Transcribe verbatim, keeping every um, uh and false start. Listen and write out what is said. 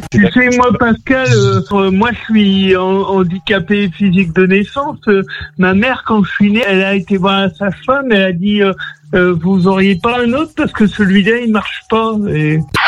Tu sais, moi, Pascal, euh, moi, je suis en, handicapé physique de naissance. Euh, ma mère, quand je suis né, elle a été voir sa femme, elle a dit euh, euh, vous auriez pas un autre parce que celui-là, il marche pas. Et...